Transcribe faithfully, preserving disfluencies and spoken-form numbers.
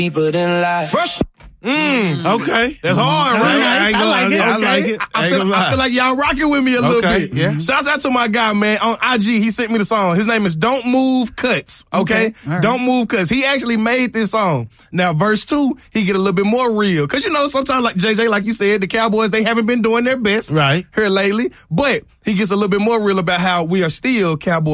deeper than life. Fresh. Mm. Okay. That's hard, right? I, ain't gonna, I like it. I like it. I, I, feel, feel, I feel like y'all rocking with me a little okay, bit. Yeah. Shouts out to my guy, man, on I G. He sent me the song. His name is Don't Move Cuts. Okay. okay. Right. Don't Move Cuts. He actually made this song. Now, verse two, he get a little bit more real. Cause you know, sometimes like J J, like you said, the Cowboys, they haven't been doing their best right here lately, but he gets a little bit more real about how we are still Cowboys.